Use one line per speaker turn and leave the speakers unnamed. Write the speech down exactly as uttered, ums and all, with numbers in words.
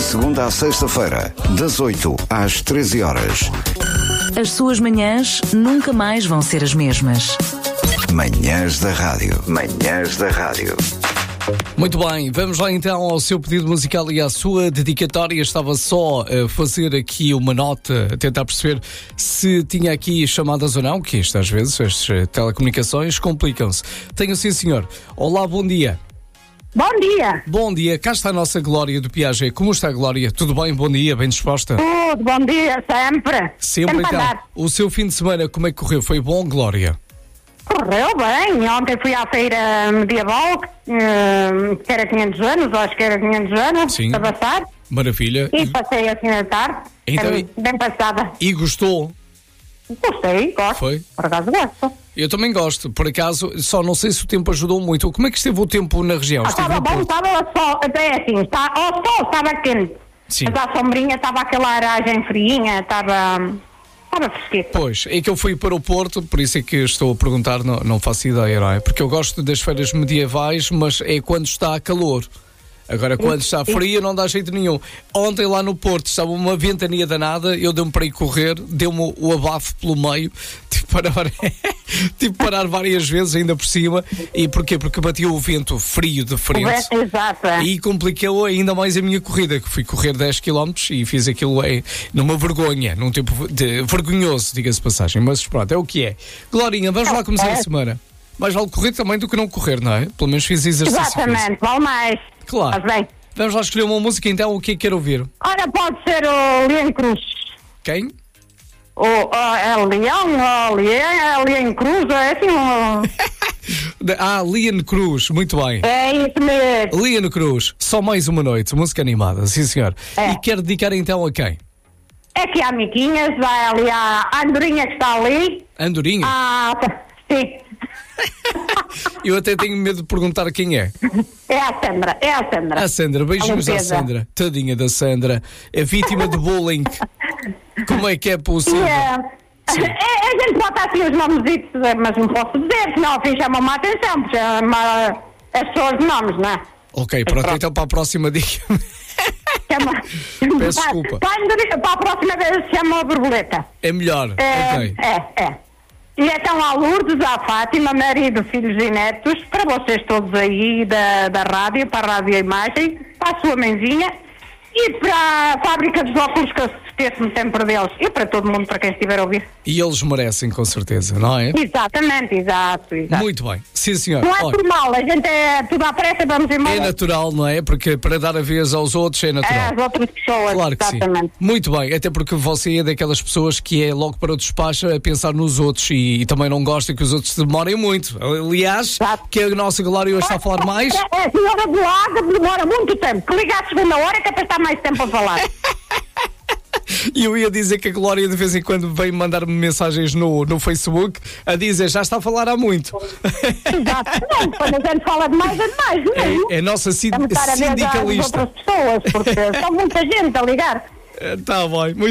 segunda à sexta-feira, das oito às treze horas.
As suas manhãs nunca mais vão ser as mesmas.
Manhãs da Rádio. Manhãs da Rádio.
Muito bem, vamos lá então ao seu pedido musical e à sua dedicatória. Estava só a fazer aqui uma nota, a tentar perceber se tinha aqui chamadas ou não, que isto às vezes, as telecomunicações complicam-se. Tenho sim, senhor. Olá, bom dia.
Bom dia.
Bom dia, cá está a nossa Glória do Piaget. Como está, Glória? Tudo bem? Bom dia, bem disposta?
Tudo, bom dia, sempre.
Sempre,
sempre
então.
andar.
O seu fim de semana, como é que correu? Foi bom, Glória?
Correu bem. Ontem fui à feira medieval, que, que era quinhentos anos, acho que era quinhentos anos,
Sim.
a passar.
Maravilha.
E passei assim à tarde,
Então,
bem, bem passada.
E gostou?
Gostei, gosto.
Foi?
Por acaso gosto.
Eu também gosto. Por acaso, só não sei se o tempo ajudou muito. Como é que esteve o tempo na região?
Ah,
Esteve
estava
no
bom,
Porto?
estava só, até assim, está, o sol estava quente.
Sim.
Mas à sombrinha estava aquela aragem friinha, estava, estava fresquito.
Pois, é que eu fui para o Porto, por isso é que estou a perguntar, não, não faço ideia, não é? Porque eu gosto das feiras medievais, mas é quando está calor. Agora, quando está frio, não dá jeito nenhum. Ontem lá no Porto estava uma ventania danada, eu dei-me para ir correr, deu-me o abafo pelo meio, tive que parar, tive que parar várias vezes ainda por cima. E porquê? Porque batia o vento frio de frente.
Exato. É.
E complicou ainda mais a minha corrida, que fui correr dez quilómetros e fiz aquilo é, numa vergonha, num tempo de, vergonhoso, diga-se de passagem. Mas pronto, é o que é. Glorinha, vamos lá começar a semana. Mais vale correr também do que não correr, não é? Pelo menos fiz exercício.
Exatamente, vale mais.
Claro.
Faz bem.
Vamos lá escolher uma música então, o que é que quer ouvir?
Ora, pode ser o Leão Cruz.
Quem?
O, o, é Leão, o Leão, é Leão Cruz, é assim um...
Ah, Liane Cruz, muito bem.
É isso mesmo.
Liane Cruz, só mais uma noite, música animada, sim senhor.
É.
E quer dedicar então a quem?
É que há Miquinhas, vai ali a Andorinha que está ali.
Andorinha?
Ah, sim.
Eu até tenho medo de perguntar quem é.
É a Sandra, é a Sandra.
A Sandra, beijinhos
A
à
limpeza.
Sandra. Tadinha da Sandra, é vítima de bullying. Como é que é possível?
É, é, a gente bota assim os nomes, mas não posso dizer, senão ao fim chamam-me a atenção, porque chama as pessoas de nomes, não é?
Ok, pronto,
pronto.
então para a próxima dica.
Chama,
Peço desculpa.
Para, para, para a próxima vez se chama a borboleta.
É melhor,
É,
ok.
é, é. E então à Lourdes, à Fátima, marido, filhos e netos, para vocês todos aí da, da rádio, para a Rádio e Imagem, para a sua mãezinha e para a fábrica dos óculos, que eu esqueço-me sempre deles, e para todo mundo, para quem estiver a ouvir.
E eles merecem, com certeza, não é?
Exatamente, exato, exato.
Muito bem, sim senhor.
Não é
Olha,
por mal, a gente é tudo à pressa, vamos embora.
é natural, não é? Porque para dar a vez aos outros é natural.
É, as outras pessoas,
Claro que
exatamente.
sim. Muito bem, até porque você é daquelas pessoas que é logo para o despacho a pensar nos outros e, e também não gosta que os outros demorem muito. Aliás,
Exato.
que a nossa Glória hoje está a falar mais.
É, é a senhora do lado demora muito tempo, que liga à segunda hora que é para estar mais tempo a falar.
E eu ia dizer que a Glória de vez em quando vem mandar-me mensagens no, no Facebook a dizer já está a falar há muito.
Exato. Não, quando a gente fala demais, é demais, não é?
É, é nossa sin-
Vamos estar a ver às
sindicalista.
outras pessoas, porque são muita gente a ligar.
Está bem, muito